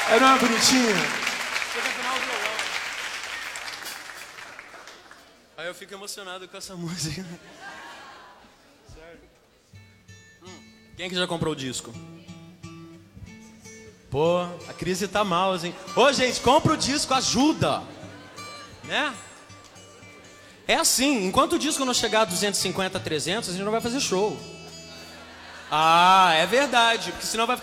Era uma bonitinha. Aí eu fico emocionado com essa música. Sério. Quem que já comprou o disco? Pô, a crise tá mal, hein? Ô, gente, compra o disco, ajuda. Né? É assim, enquanto o disco não chegar a 250, 300, a gente não vai fazer show. Ah, é verdade, porque senão vai ficar